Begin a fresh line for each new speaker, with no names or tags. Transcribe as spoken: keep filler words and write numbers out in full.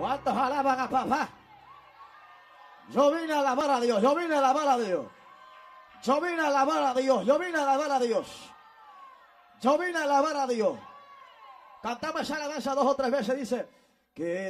¿Cuántos alaban a papá? Yo vine a alabar a Dios, yo vine a alabar a Dios. Yo vine a alabar a Dios, yo vine a alabar a Dios. Yo vine a alabar a Dios. Cantamos esa alabanza dos o tres veces, dice que